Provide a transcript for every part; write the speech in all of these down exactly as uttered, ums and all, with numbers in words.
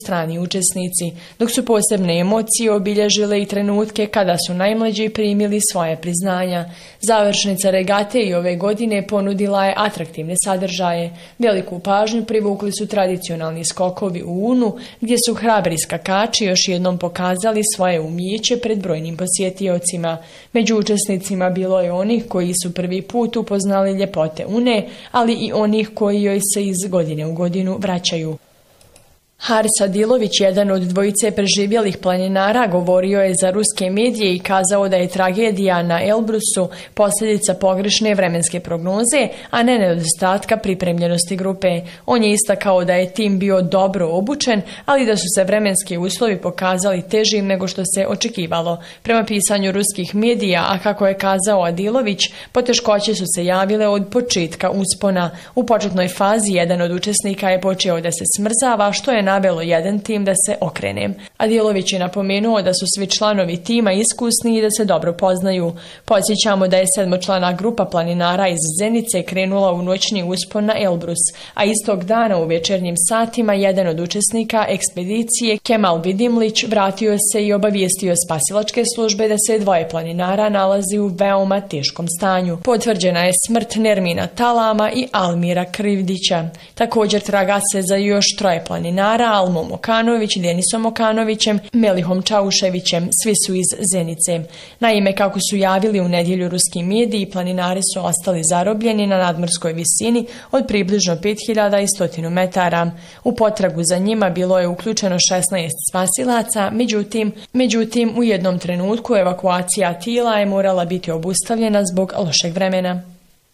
strani učesnici, dok su posebne emocije obilježile i trenutke kada su najmlađi primili svoje priznanja. Završnica regate i ove godine ponudila je atraktivne sadržaje. Veliku pažnju privukli su tradicionalni skokovi u Unu, gdje su hrabri skakači još jednom pokazali svoje umijeće pred brojnim posjetiocima. Među učesnicima bilo je onih koji su prvi put upoznali ljepote Une, ali i onih koji joj se iz godine u godinu vraćaju. Haris Adilović, jedan od dvojice preživjelih planinara, govorio je za ruske medije i kazao da je tragedija na Elbrusu posljedica pogrešne vremenske prognoze, a ne nedostatka pripremljenosti grupe. On je istakao da je tim bio dobro obučen, ali da su se vremenski uslovi pokazali težim nego što se očekivalo. Prema pisanju ruskih medija, a kako je kazao Adilović, poteškoće su se javile od početka uspona. U početnoj fazi jedan od učesnika je počeo da se smrzava, što je navelo jedan tim da se okrene. Adilović je napomenuo da su svi članovi tima iskusni i da se dobro poznaju. Podsjećamo da je sedmočlana grupa planinara iz Zenice krenula u noćni uspon na Elbrus, a istog dana u večernjim satima jedan od učesnika ekspedicije, Kemal Vidimlić, vratio se i obavijestio spasilačke službe da se dvoje planinara nalazi u veoma teškom stanju. Potvrđena je smrt Nermina Talama i Almira Krivdića. Također traga se za još troje planinara, Almom Okanović, Denisom Okanovićem, Melihom Čauševićem, svi su iz Zenice. Naime, kako su javili u nedjelju ruski mediji, planinari su ostali zarobljeni na nadmorskoj visini od približno pet hiljada sto metara. U potragu za njima bilo je uključeno šesnaest spasilaca, međutim, međutim u jednom trenutku evakuacija tila je morala biti obustavljena zbog lošeg vremena.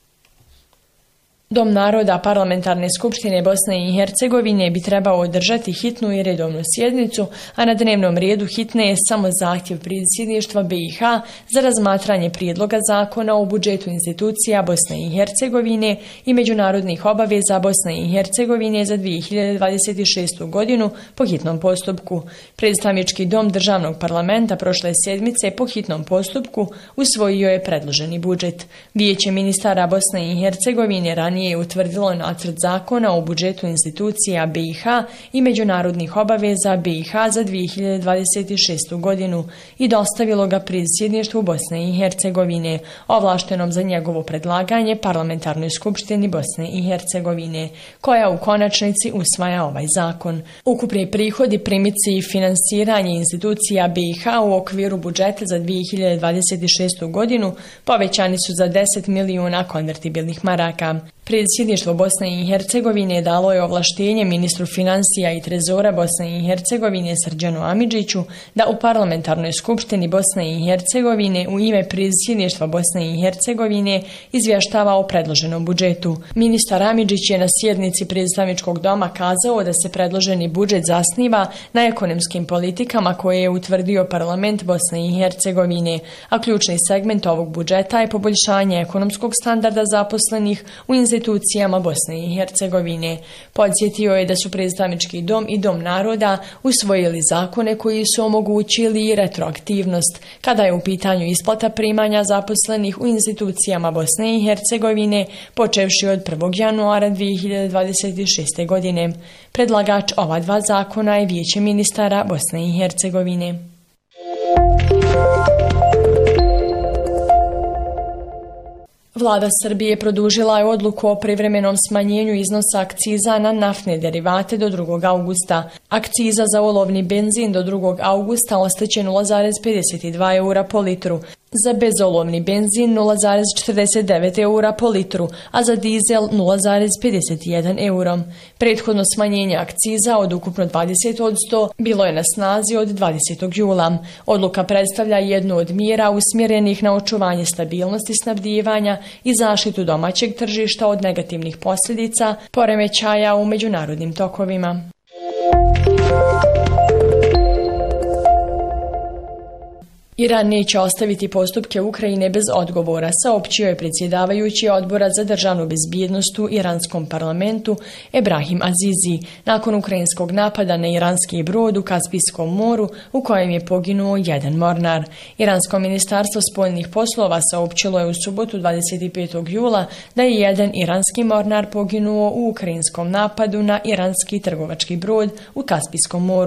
Dom naroda Parlamentarne skupštine Bosne i Hercegovine bi trebao održati hitnu i redovnu sjednicu, a na dnevnom redu hitne je samo zahtjev predsjedništva B i H za razmatranje prijedloga zakona o budžetu institucija Bosne i Hercegovine i međunarodnih obaveza Bosne i Hercegovine za dvije hiljade dvadeset šestu godinu po hitnom postupku. Predstavnički dom državnog parlamenta prošle sedmice po hitnom postupku usvojio je predloženi budžet. Vijeće ministara Bosne i Hercegovine ranije je utvrdilo nacrt zakona o budžetu institucija B i H i međunarodnih obaveza B i H za dvije hiljade dvadeset šestu godinu i dostavilo ga predsjedništvu Bosne i Hercegovine, ovlaštenom za njegovo predlaganje Parlamentarnoj skupštini Bosne i Hercegovine, koja u konačnici usvaja ovaj zakon. Ukupni prihodi, primici i finansiranje institucija B i H u okviru budžeta za dvije hiljade dvadeset šestu godinu povećani su za deset milijuna konvertibilnih maraka. Predsjedništvo Bosne i Hercegovine dalo je ovlaštenje ministru financija i trezora Bosne i Hercegovine Srđanu Amidžiću da u Parlamentarnoj skupštini Bosne i Hercegovine u ime predsjedništva Bosne i Hercegovine izvještava o predloženom budžetu. Ministar Amidžić je na sjednici predstavničkog doma kazao da se predloženi budžet zasniva na ekonomskim politikama koje je utvrdio parlament Bosne i Hercegovine, a ključni segment ovog budžeta je poboljšanje ekonomskog standarda zaposlenih u institucijama Bosne i Hercegovine. Podsjetio je da su predstavnički dom i dom naroda usvojili zakone koji su omogućili retroaktivnost kada je u pitanju isplata primanja zaposlenih u institucijama Bosne i Hercegovine počevši od prvog januara dvije hiljade dvadeset šeste. godine. Predlagač ova dva zakona je Vijeće ministara Bosne i Hercegovine. Vlada Srbije produžila je odluku o privremenom smanjenju iznosa akciza na naftne derivate do drugog augusta. Akciza za olovni benzin do drugog augusta ostaće nula zarez pedeset dva eura po litru, za bezolovni benzin nula zarez četrdeset devet eura po litru, a za dizel nula zarez pedeset jedan euro. Prethodno smanjenje akciza od ukupno dvadeset posto bilo je na snazi od dvadesetog jula. Odluka predstavlja jednu od mjera usmjerenih na očuvanje stabilnosti snabdijevanja i zaštitu domaćeg tržišta od negativnih posljedica poremećaja u međunarodnim tokovima. Iran neće ostaviti postupke Ukrajine bez odgovora, saopćio je predsjedavajući Odbora za državnu bezbjednost u iranskom parlamentu Ebrahim Azizi nakon ukrajinskog napada na iranski brod u Kaspijskom moru u kojem je poginuo jedan mornar. Iransko ministarstvo spoljnih poslova saopćilo je u subotu dvadeset petog jula da je jedan iranski mornar poginuo u ukrajinskom napadu na iranski trgovački brod u Kaspijskom moru.